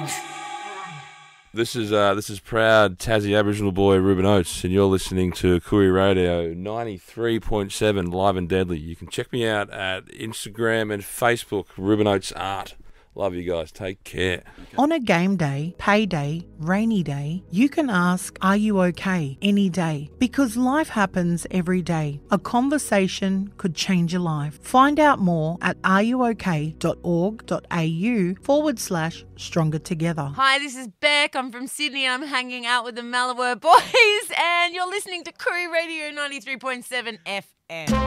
This is proud Tassie Aboriginal boy Ruben Oates, and you're listening to Koori Radio 93.7 live and deadly. You can check me out at Instagram and Facebook, Ruben Oates Art. Love you guys. Take care. On a game day, payday, rainy day, you can ask, "Are you okay?" any day, because life happens every day. A conversation could change your life. Find out more at areyook.org.au/stronger together. Hi, this is Beck. I'm from Sydney and I'm hanging out with the Malawur boys and you're listening to Koori Radio 93.7 FM.